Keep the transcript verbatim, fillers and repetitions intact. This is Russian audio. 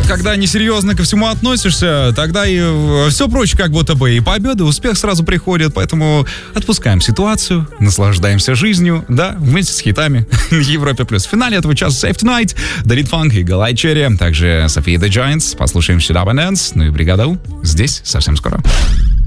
когда несерьезно ко всему относишься, тогда и все прочее как будто бы и победа, и успех сразу приходит. Поэтому отпускаем ситуацию, наслаждаемся жизнью, да, вместе с хитами Европе плюс. В финале этого часа Save Tonight, Dalit Funk и Галай Черри, также София The Giants. Послушаем Shut Up and Dance, ну и Бригада У здесь совсем скоро.